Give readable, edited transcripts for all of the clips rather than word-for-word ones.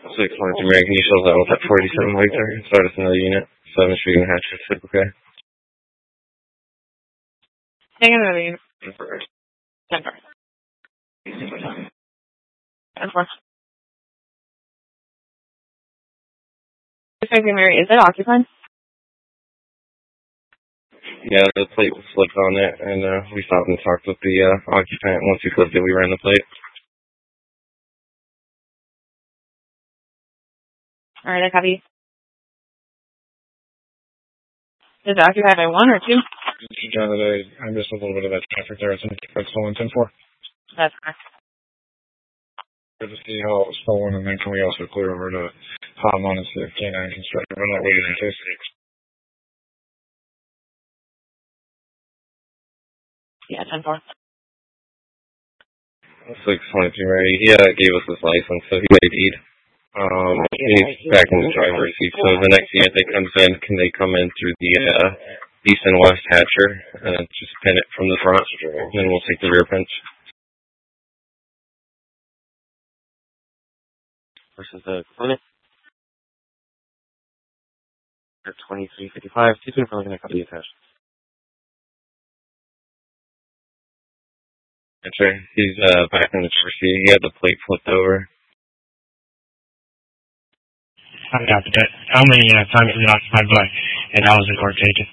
6.2 American, you show levels at 47 Victor. Start us another unit. 7 shooting hatches, okay? Hang on another unit. 10 10 4. 6 Mary, is it occupied? Yeah, the plate was flipped on it, and we stopped and talked with the occupant. Once we flipped it, we ran the plate. Alright, I copy. Is it occupied by 1 or 2? John, I missed a little bit of that traffic there. It's stolen 10-4. That's correct. Good to see how it was stolen, and then can we also clear over to Hotmon and see if K9 can start? We're not waiting in case. Yeah, 10-4. 6.2 Mary, he gave us his license, so he ID'd. He's back in the driver's seat, so the next unit that comes in, can they come in through the east and west hatcher, and just pin it from the front, and then we'll take the rear pinch. Versus the clinic. At 2355, he's been probably going to cut the attached. Sure, he's back in the driver's seat, he had the plate flipped over. I got that. How many times is it occupied by, and how is the court taken?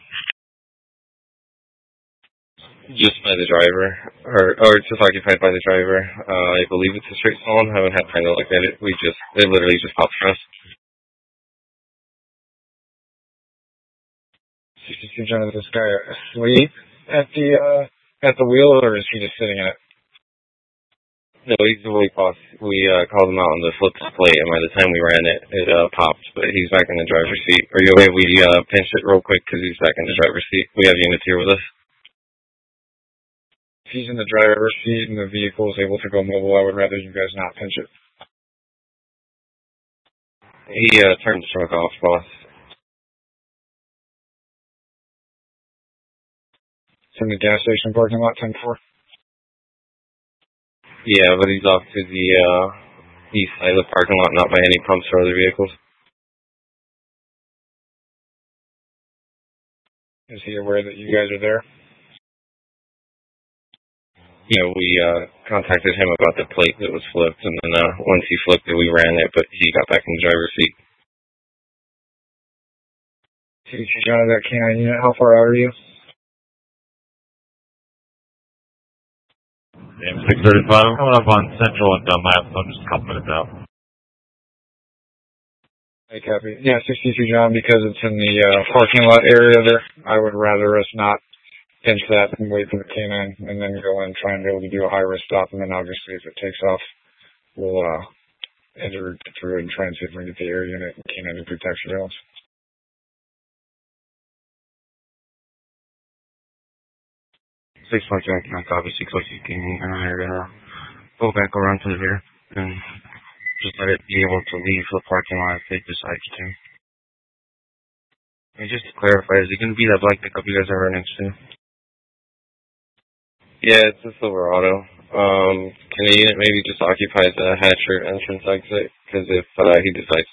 Just by the driver, or just occupied by the driver. I believe it's a straight stolen. I haven't had time to look at it. It literally just popped for us. 62 John, is this guy asleep at the wheel, or is he just sitting in it? No, he's awake, boss. We called him out on the flip plate, and by the time we ran it, it popped. But he's back in the driver's seat. Are you okay? We pinched it real quick because he's back in the driver's seat. We have units here with us. If he's in the driver's seat and the vehicle is able to go mobile, I would rather you guys not pinch it. He turned the truck off, boss. It's in the gas station parking lot, 10-4. Yeah, but he's off to the east side of the parking lot, not by any pumps or other vehicles. Is he aware that you guys are there? Yeah, we contacted him about the plate that was flipped, and then once he flipped it, we ran it, but he got back in the driver's seat. John, that K9 unit, how far out are you? Yeah, 635. I'm coming up on Central and Dunlap, so I'm just a couple minutes out. Hey, copy. Yeah, 62 John, because it's in the parking lot area there, I would rather us not pinch that and wait for the K9 and then go in and try and be able to do a high-risk stop, and then obviously if it takes off, we'll enter through and try and see if we can get the air unit and K9 to protect surveillance. 6.2, I can't copy 6.2, and I'm going to go back around to the rear and just let it be able to leave the parking lot if they decide to. And just to clarify, is it going to be that black pickup you guys are right next to? Yeah, it's a Silverado. Can the unit maybe just occupy the hatch or entrance exit? Because if he decides